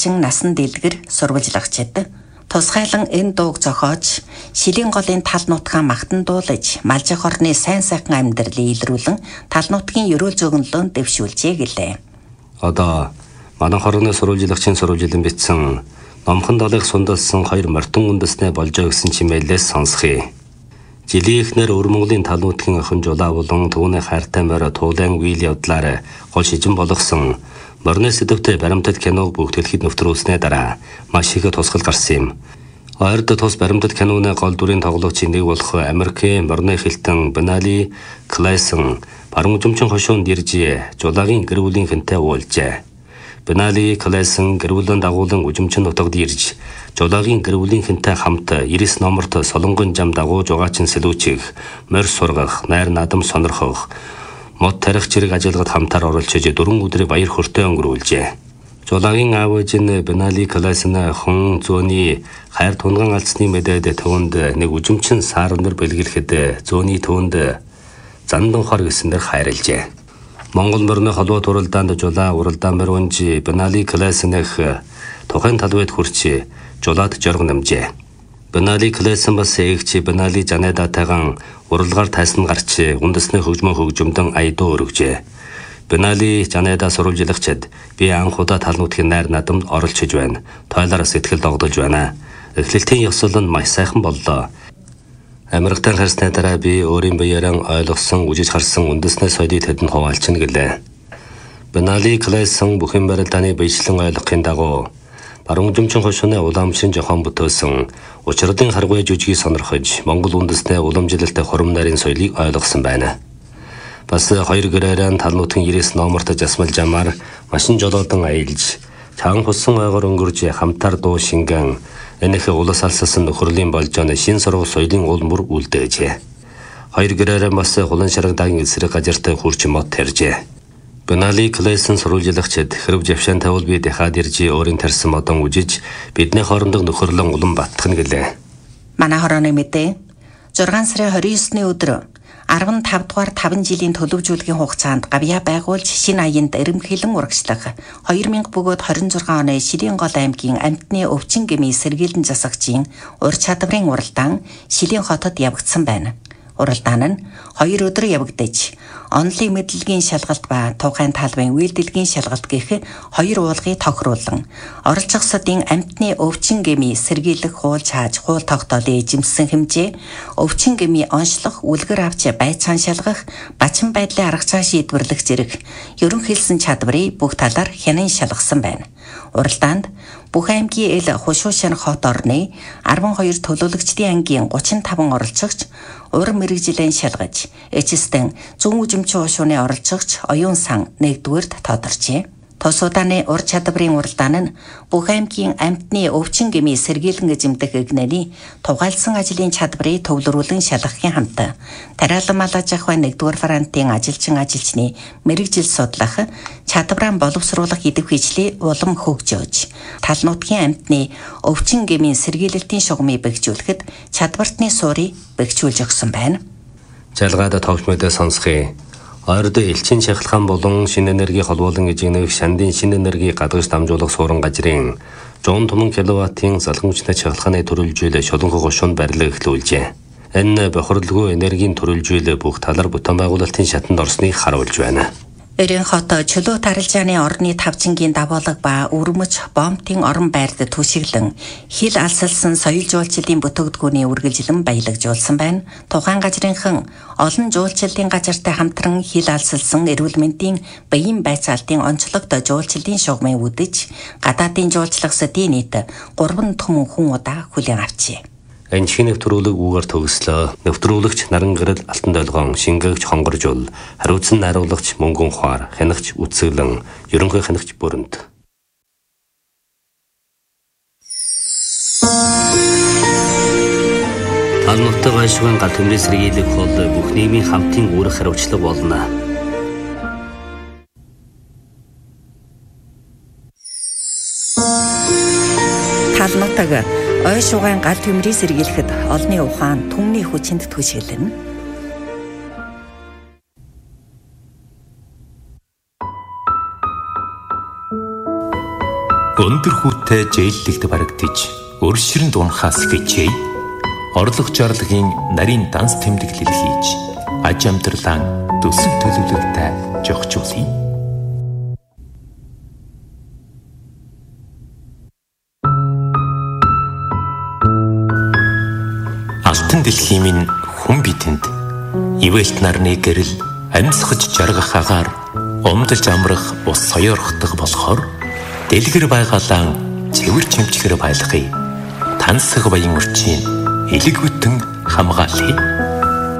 малчин насан дэлгэр сурвалжлагчид тусгайлан энэ дууг зохиож шилийн голын тал нутгаа магтан дуулаж малжих орны сайн сайхан амьдралыг илрүүлэн тал нутгийн ерөөл зөгнөлөнд дэвшүүлжээ гэлээ. Одоо манайх орны сурвалжлагчийн сурвалжилан бичсэн номхон долыг сундалсан 2 мордон үндэснээ болжоо гэсэн чимээлээс сонсхий. Жилийн эхнэр Өвөр Монголын тал нутгийн охин жулаа болон түүний хайртай морь туулайн үйл явдлаар гол шижин болгосон морны сэдвтэй баримтат киног бүгд дэлхийд нэвтрүүлснээ дараа маш их тусгал гарсан юм. Ойрд тус баримтат киноны гол дүрийн тоглогчийн нэг болох Америкийн морны хилтэн Бенали Клайсон баруун-жумчин хошуунд ирж жулагийн гэр бүлийн хэнтэй уулзжээ. Бенали Клайсон гэр бүлийн дагуулan үжимчин нутагд ирж жулагийн гэр бүлийн хэнтэй хамт 90 номерт солонгон жам дагууж угаачин сэлүүчих, морь сургах, найр надам сонирхох, мод тарих зэрэг ажиллагад хамтаар оролцож 4 өдрийн баяр хөөртэй өнгөрүүлжээ. Жулагийн аав ээж нь Бенали Клайсны хүн зөөний хайр тунган алдсны мэдээд төвөнд нэг үжимчин саарнэр бэлгэлэхэд зөөний төвөнд зандан хор гэсэнээр хайрлжээ. Монгол морны холбоо туралдаанд жулаа уралдаан мөрөнж Бенали Клайсныг тухайн талбайд хүрч жулаад жорго намжээ. Бенали Клайсон бас эгч Бенали Жанедатайган уралгаар тайсан гарч үндэсний хөгжмөө хөгжмөдөн аядуу өргөжээ. Бенали Жанеда сурвалжлагчид би анхудаа тал нутгийн найр надамд оролцож байна. Тойлоор сэтгэл догдолж байна. Эхлэлтийн ёсол нь маш сайхан боллоо. Америктан харсны дараа би өөрийн биеэрээ ойлгосон, үжиж харсан үндэсний соёлыг тэдэнд хуваалцна гэлээ. Бенали Клайсон бүхэн барилдааны биечлэн ойлгохын дагуу баруун-жумчин хошууны уламжлын жохон бүтээсэн учрын харгуй жүжигийг сонирхож Монгол үндэсний уламжлалтай хурам нарийн соёлыг ойлгосон байна. Бас 2 гэрээрэн тал нутгийн 90 номерт жасмал жамаар машин жолоодан аялж чаан хусан ойгоор өнгөрж хамтар дуу шингэн энэх улас алссан нөхөрлийн болж байгаа шин сургууль соёлын уул мөр үлдээжээ. 2 гэрээрэн бас хулан шарагдагийн эсрэг газартай хурч мод тарьжээ. Бенали Клайсон сурвалжлагчид хэрв жившаан тавал би дахиад ирж өөрийн тарьсан модон үжиж бидний хоорондох нөхөрлөн улам баттахна гэлээ. Манай хорооны мэдээ 6 сарын 29-ны өдөр 15 дугаар 5 жилийн төлөвжүүлгийн хугацаанд гавьяа байгуулж шинэ аянд эрэмхэлэн урагшлах 2000 бөгөөд 26 оны Шилийн гол аймгийн амтны өвчин гэмий сэргийлэн засагчийн ур чадварын уралдаан Шилийн хотод явагдсан байна. Уралдаан нь 2 өдөр явагдаж онлын мэдлэгийн шалгалт ба тухайн талбайн үйлдэлгийн шалгалт гэх 2 уулгыг тохируулан оролцогчдын амтны өвчин гэмий сэргийлэх хууль цааж хууль тогтоолын эзэмсэн хэмжээ өвчин гэмий онцлох үлгэр авч байцаан шалгах бачин байдлын арга зүй шийдвэрлэх зэрэг ерөнхийлсөн чадварыг бүх талаар хянан шалгасан байна. Уралдаанд бүх аймгийн эл хушуушин хот орны 12 төлөөлөгчдийн ангийн 35 оролцогч ур мэрэгжилэн шалгаж эцэстэн зүүн үжимчин хушууны оролцогч оюун сан 1-р тодорчээ. Тус удааны ур чадварын уралдаан нь бүх аймгийн амтны өвчин гэмий сэргийлэн эзэмдэх игнэний тугаалсан ажлын чадварыг төвлөрүүлэн шалгахын хамт тариалан мал аж ахуйн 1-р фронтын ажилчны мэрэгжил судлах чадвараа боловсруулах идэвхжлийг улам хөгжөөж тал нутгийн амтны өвчин гэмийн сэргийлэлтийн шугамыг бэхжүүлэхэд чадвартны суурийг бэхжүүлж өгсөн байна. Жалгаад товч мэдээ сонсхий. Ойрд элчин шахалхан болон шинэ энерги холбоолон эжигнэх шандын шинэ энерги гадагш дамжуулах суурин газрын 100 томон киловаттын залхамжтай шахалханы төрөлжүүлэлт шолонхо гошуунд барилга эхлүүлжээ. Энэ бохирлгүй энергийн төрөлжүүлэлт бүх талаар бүтээн байгуулалтын шатанд орсныг харуулж байна. Эрен хот чөлөө тарилжааны орны тавчингийн давуулга ба өрмөж бомбтын орон байрд түшиглэн хил алсалсан соёл жуулчлалын бүтээгдэхүүний үргэлжлэн баялагжуулсан байна. Тухайн газрынхан олон жуулчлалын газартай хамтран хил алсалсан эрүүл мэндийн биеийн байцаалтын онцлогтой жуулчлалын шугамыг үдэж гадаадын жуулчлах сэдийн нийт 3 түмэн хүн удаа хүлээн авчээ. Энэхийн нэвтрүүлэг үгээр төгслөө. Нэвтрүүлэгч Наран гэрэл Алтан долгоон, шингээгч Хонгоржул, хариуцсан найруулагч Мөнгөн Ухаар, хянагч Үцэглэн, ерөнхий хянагч Бүрэнд. Тал нутгийн гайшгүй гал төмрийн сэргийлэх хол бүх нийгмийн хамтын үүрэг хариуцлага болно. Тал нутаг ой шугайн гал төмрийг сэргийлэхэд олны ухаан түмний хүчинд түшиглэнэ. өндөр хүүтэй жээллэгт барагдаж өршөрөнд унахаас хичээе. Орлого жарлагын нарийн данс тэмдэглэл хийж аж амьдралаа төсөв төлөвлөгтэй жогчуулъя. Алтан дэлхийн минь хүн бидэнд ивэлт нарны гэрэл амьсгаж жаргах агаар умдалж амрах ус соёорхдог болохоор дэлгэр байгалаа цэвэр чимчгэр байлгахыг тансаг баян өрчийн элэг бүтэн хамгаалъя.